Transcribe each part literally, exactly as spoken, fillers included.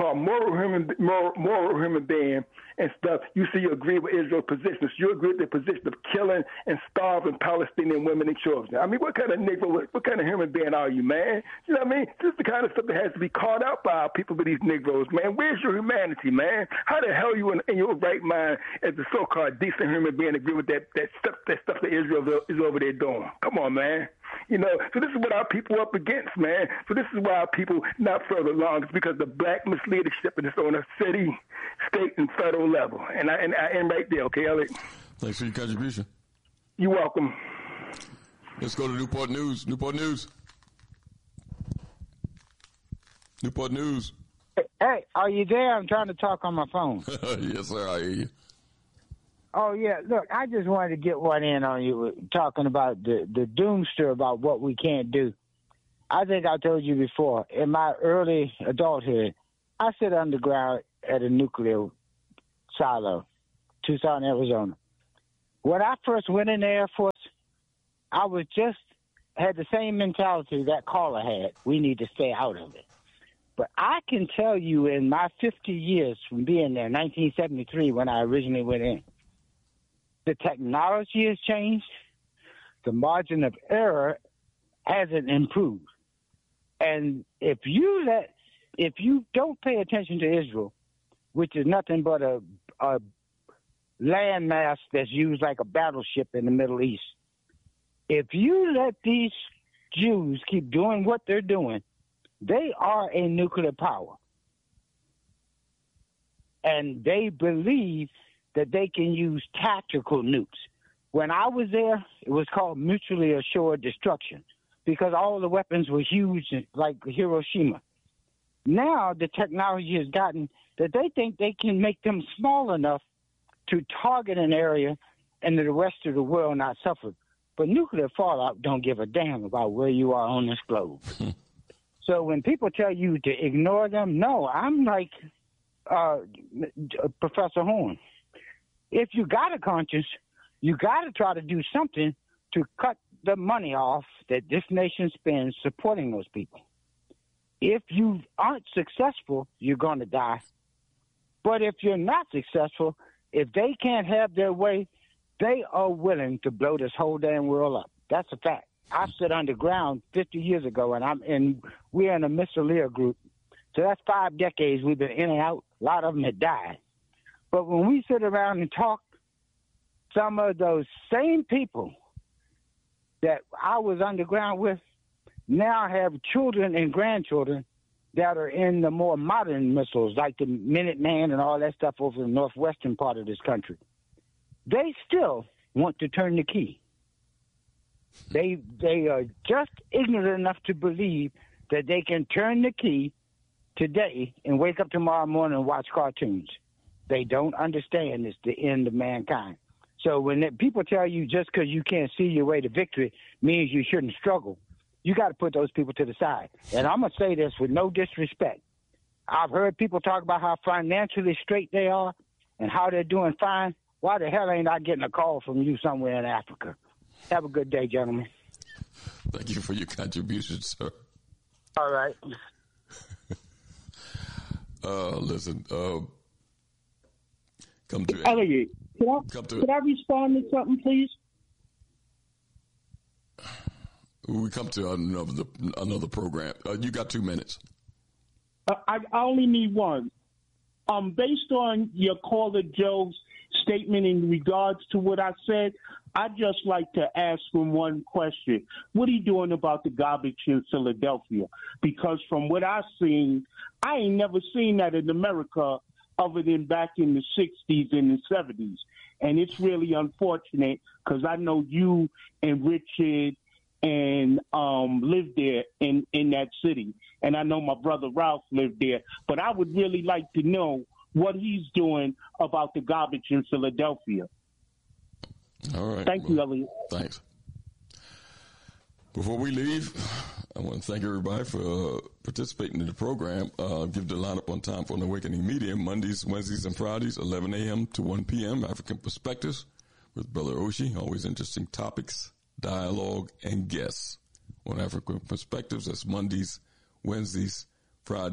so-called moral human, moral, moral human being and stuff, you see you agree with Israel's position. So you agree with the position of killing and starving Palestinian women and children. I mean, what kind of Negro, what, what kind of human being are you, man? You know what I mean? This is the kind of stuff that has to be called out by our people with these Negroes, man. Where's your humanity, man? How the hell you in, in your right mind as a so-called decent human being agree with that, that stuff that stuff that Israel is over there doing? Come on, man. You know, so this is what our people are up against, man. So this is why our people not further along. It's because the black misleadership is on a city, state, and federal level. And I and I am right there, okay, Elliot? Thanks for your contribution. You're welcome. Let's go to Newport News. Newport News. Newport News. Hey, are you there? I'm trying to talk on my phone. Yes, sir. I hear you. Oh, yeah. Look, I just wanted to get one in on you talking about the, the doomster about what we can't do. I think I told you before, in my early adulthood, I sit underground at a nuclear silo, Tucson, Arizona. When I first went in the Air Force, I was just had the same mentality that caller had. We need to stay out of it. But I can tell you in my fifty years from being there, nineteen seventy-three, when I originally went in, the technology has changed. The margin of error hasn't improved. And if you let, if you don't pay attention to Israel, which is nothing but a, a landmass that's used like a battleship in the Middle East, if you let these Jews keep doing what they're doing, they are a nuclear power. And they believe that they can use tactical nukes. When I was there, it was called mutually assured destruction because all the weapons were huge, like Hiroshima. Now the technology has gotten that they think they can make them small enough to target an area and the rest of the world not suffer. But nuclear fallout don't give a damn about where you are on this globe. So when people tell you to ignore them, no, I'm like uh, Professor Horn. If you got a conscience, you got to try to do something to cut the money off that this nation spends supporting those people. If you aren't successful, you're going to die. But if you're not successful, if they can't have their way, they are willing to blow this whole damn world up. That's a fact. I stood underground fifty years ago, and I'm in. We're in a Missileer group, so that's five decades we've been in and out. A lot of them had died. But when we sit around and talk, some of those same people that I was underground with now have children and grandchildren that are in the more modern missiles, like the Minuteman and all that stuff over the northwestern part of this country. They still want to turn the key. They they are just ignorant enough to believe that they can turn the key today and wake up tomorrow morning and watch cartoons. They don't understand it's the end of mankind. So when people tell you just because you can't see your way to victory means you shouldn't struggle, you got to put those people to the side. And I'm going to say this with no disrespect. I've heard people talk about how financially straight they are and how they're doing fine. Why the hell ain't I getting a call from you somewhere in Africa? Have a good day, gentlemen. Thank you for your contribution, sir. All right. uh, listen, uh, come to Elliot, could I, come to could I respond to something, please? We come to another another program. Uh, you got two minutes. Uh, I, I only need one. Um, based on your caller Joe's statement in regards to what I said, I'd just like to ask him one question. What are you doing about the garbage in Philadelphia? Because from what I've seen, I ain't never seen that in America other than back in the sixties and the seventies. And it's really unfortunate because I know you and Richard and um, lived there in, in that city. And I know my brother Ralph lived there. But I would really like to know what he's doing about the garbage in Philadelphia. All right. Thank well, you, Elliot. Thanks. Before we leave, I want to thank everybody for uh, participating in the program. Uh, give the lineup on time for an Awakening Media, Mondays, Wednesdays, and Fridays, eleven a.m. to one p.m., African Perspectives with Brother Oshi. Always interesting topics, dialogue, and guests on African Perspectives. That's Mondays, Wednesdays, Fridays,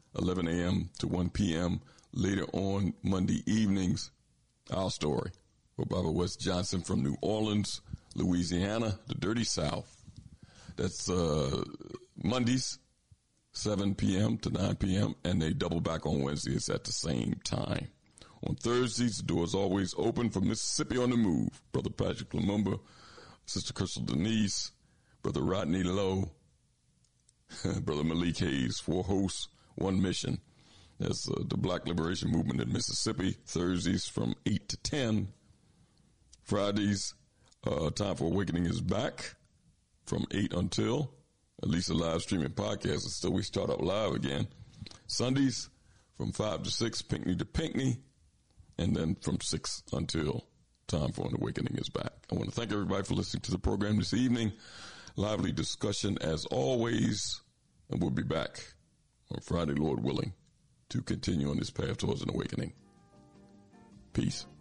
eleven a.m. to one p.m. Later on Monday evenings, Our Story with Barbara West Johnson from New Orleans, Louisiana, the Dirty South. That's uh, Mondays, seven p.m. to nine p.m., and they double back on Wednesdays at the same time. On Thursdays, the door is always open for Mississippi on the Move. Brother Patrick Lumumba, Sister Crystal Denise, Brother Rodney Lowe, Brother Malik Hayes, four hosts, one mission. That's uh, the Black Liberation Movement in Mississippi, Thursdays from eight to ten. Fridays, uh, Time for Awakening is back from eight until, at least a live streaming podcast until we start up live again. Sundays from five to six, Pinckney to Pinckney. And then from six until Time for an Awakening is back. I want to thank everybody for listening to the program this evening. Lively discussion as always. And we'll be back on Friday, Lord willing, to continue on this path towards an awakening. Peace.